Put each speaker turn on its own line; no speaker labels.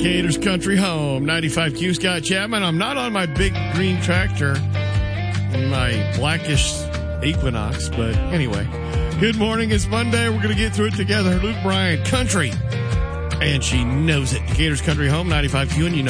Decatur's Country Home, 95Q, Scott Chapman. I'm not on my big green tractor, my blackish Equinox, but anyway. Good morning. It's Monday. We're going to get through it together. Luke Bryan, country. And she knows it. Decatur's Country Home, 95Q, and you know